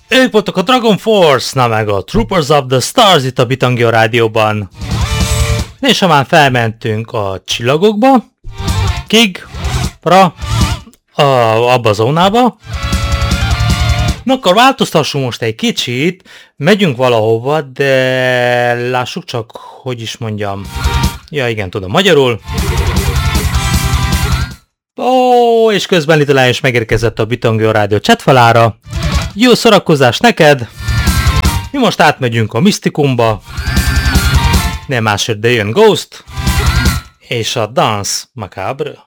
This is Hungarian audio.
Ők voltak a Dragon Force, na meg a Troopers of the Stars itt a Bitangio rádióban. És ha már felmentünk a csillagokba, abba a zónába, na akkor változtassunk most egy kicsit, megyünk valahova, de lássuk csak, hogy is mondjam. Ja igen, tudom magyarul. Ó, és közben Little Lion is megérkezett a Bitangio rádió chatfalára. Jó szórakozás neked! Mi most átmegyünk a Mystikumba. Nem másért, de jön Ghost. És a Dance Macabre.